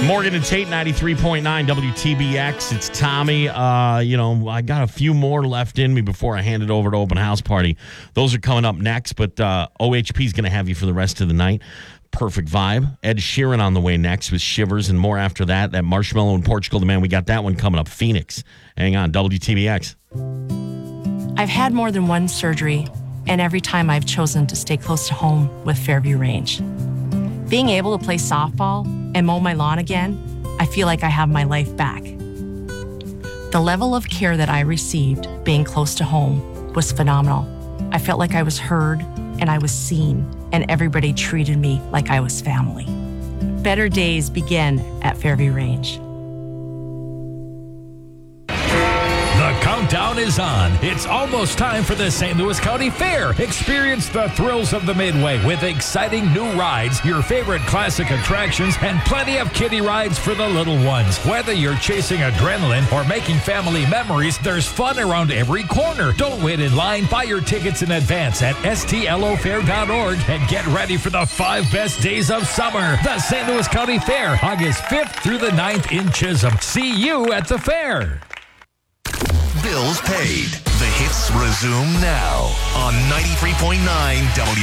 Morgan and Tate, 93.9 WTBX. It's Tommy. I got a few more left in me before I hand it over to Open House Party. Those are coming up next, but OHP is going to have you for the rest of the night. Perfect vibe. Ed Sheeran on the way next with Shivers and more after that. That Marshmallow in Portugal, the man, we got that one coming up. Phoenix. Hang on, WTBX. I've had more than one surgery, and every time I've chosen to stay close to home with Fairview Range. Being able to play softball and mow my lawn again, I feel like I have my life back. The level of care that I received being close to home was phenomenal. I felt like I was heard and I was seen, and everybody treated me like I was family. Better days begin at Fairview Range. The countdown is on. It's almost time for the St. Louis County Fair. Experience the thrills of the Midway with exciting new rides, your favorite classic attractions, and plenty of kiddie rides for the little ones. Whether you're chasing adrenaline or making family memories, there's fun around every corner. Don't wait in line. Buy your tickets in advance at stlofair.org and get ready for the 5 best days of summer. The St. Louis County Fair, August 5th through the 9th in Chisholm. See you at the fair. Bills paid. The hits resume now on 93.9 WTBX.